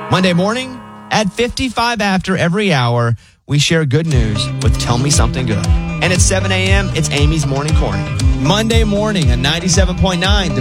Monday morning at 55 after every hour, we share good news with Tell Me Something Good. And at 7 a.m., it's Amy's Morning Corny. Monday morning at 97.9.